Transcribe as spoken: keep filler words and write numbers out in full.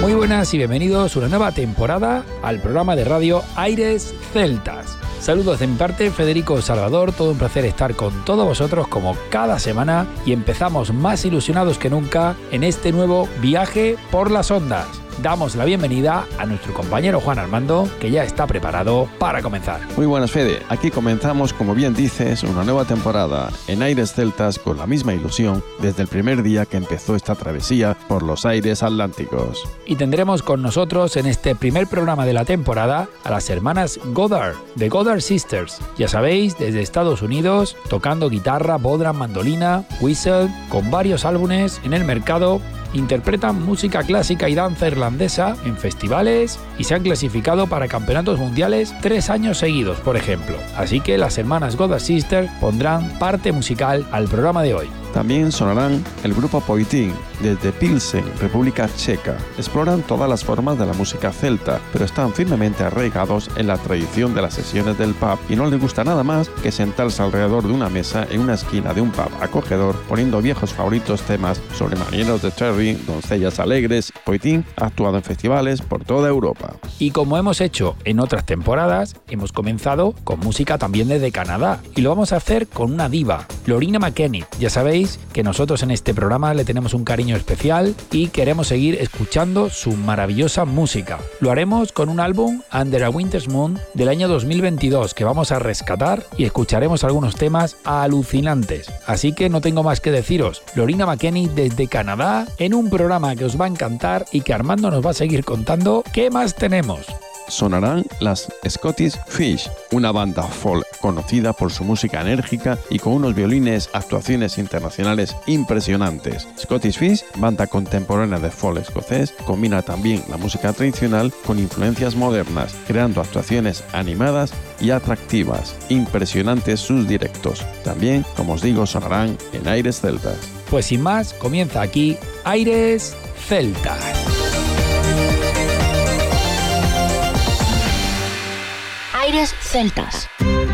Muy buenas y bienvenidos a una nueva temporada al programa de radio Aires Celtas. Saludos de mi parte, Federico Salvador, todo un placer estar con todos vosotros como cada semana y empezamos más ilusionados que nunca en este nuevo viaje por las ondas. Damos la bienvenida a nuestro compañero Juan Armando, que ya está preparado para comenzar. Muy buenas, Fede. Aquí comenzamos, como bien dices, una nueva temporada en Aires Celtas con la misma ilusión desde el primer día que empezó esta travesía por los aires atlánticos. Y tendremos con nosotros en este primer programa de la temporada a las hermanas Goddard, de Goddard Sisters. Ya sabéis, desde Estados Unidos, tocando guitarra, bodhrán, mandolina, whistle, con varios álbumes en el mercado. Interpretan música clásica y danza irlandesa en festivales y se han clasificado para campeonatos mundiales tres años seguidos, por ejemplo. Así que las hermanas Goddard Sisters pondrán parte musical al programa de hoy. También sonarán el grupo Poitín, desde Pilsen, República Checa. Exploran todas las formas de la música celta, pero están firmemente arraigados en la tradición de las sesiones del pub y no les gusta nada más que sentarse alrededor de una mesa en una esquina de un pub acogedor, poniendo viejos favoritos temas sobre marineros de Cherry, doncellas alegres. Poitín ha actuado en festivales por toda Europa. Y como hemos hecho en otras temporadas, hemos comenzado con música también desde Canadá y lo vamos a hacer con una diva, Loreena McKennitt. Ya sabéis que nosotros en este programa le tenemos un cariño especial y queremos seguir escuchando su maravillosa música. Lo haremos con un álbum, Under a Winter's Moon, del año dos mil veintidós, que vamos a rescatar y escucharemos algunos temas alucinantes. Así que no tengo más que deciros, Loreena McKennitt desde Canadá, en un programa que os va a encantar y que Armando nos va a seguir contando qué más tenemos. Sonarán las Scottish Fish, una banda folk conocida por su música enérgica y con unos violines, actuaciones internacionales impresionantes. Scottish Fish, banda contemporánea de folk escocés, combina también la música tradicional con influencias modernas, creando actuaciones animadas y atractivas. Impresionantes sus directos. También, como os digo, sonarán en Aires Celtas. Pues sin más, comienza aquí Aires Celtas. Aires Celtas.